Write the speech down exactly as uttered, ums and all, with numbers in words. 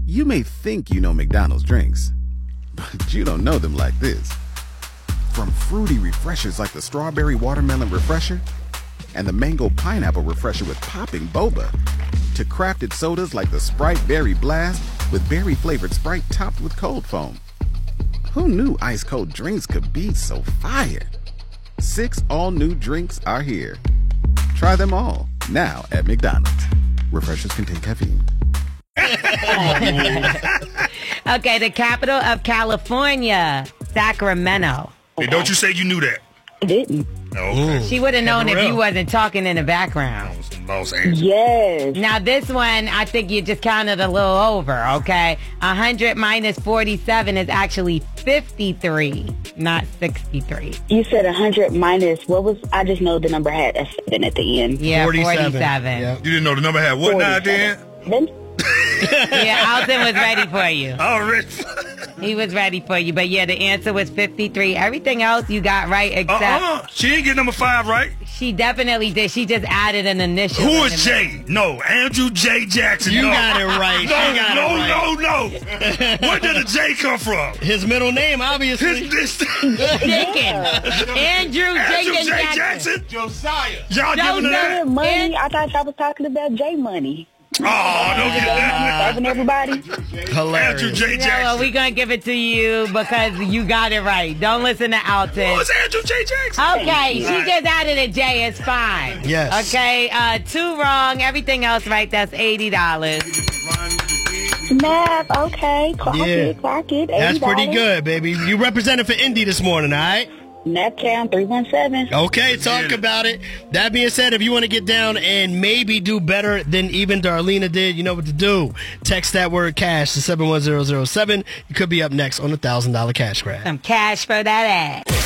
You may think you know McDonald's drinks, but you don't know them like this. From fruity refreshers like the Strawberry Watermelon Refresher and the Mango Pineapple Refresher with popping boba, to crafted sodas like the Sprite Berry Blast with berry-flavored Sprite topped with cold foam. Who knew ice-cold drinks could be so fire? Six all-new drinks are here. Try them all, now at McDonald's. Refreshers contain caffeine. Okay, the capital of California, Sacramento. Hey, don't you say you knew that. I didn't. Okay. She would have known if real. you wasn't talking in the background. Los Angeles. Yes. Now, this one, I think you just counted a little over, okay? one hundred minus forty-seven is actually fifty-three, not sixty-three. You said one hundred minus, what was, I just know the number had a seven at the end. Yeah, forty-seven. forty-seven. Yep. You didn't know the number had what now, Dan? Then Yeah, Alton was ready for you. All right. He was ready for you. But yeah, the answer was fifty-three. Everything else you got right except Uh-uh. She didn't get number five right. she definitely did. She just added an initial. Who in is the- Jay? No, Andrew J. Jackson. You no. got it right. No, She got no, it right. no, no. Where did the J come from? His middle name, obviously. His, this, Jenkins. Andrew Andrew Jenkins J. Jackson. Jackson? Josiah. Y'all giving her Joseph. that? money, I thought y'all was talking about J Money. Oh, don't get that. Saving everybody. Hilarious. Andrew J. You know what? Jackson. We're going to give it to you because you got it right. Don't listen to Alton. Who is Andrew J. Jackson? Okay, she just added a J. It's fine. Yes. Okay, uh, two wrong. Everything else right. That's eighty dollars. Snap, okay. Clock Yeah. it, clock it. That's pretty eighty dollars. good, baby. You represented for Indy this morning, all right? Naptown three one seven. Okay, talk Yeah. about it. That being said, if you want to get down and maybe do better than even Darlena did, you know what to do. Text that word cash to seven one zero zero seven. You could be up next on the one thousand dollars cash grab. Some cash for that ass.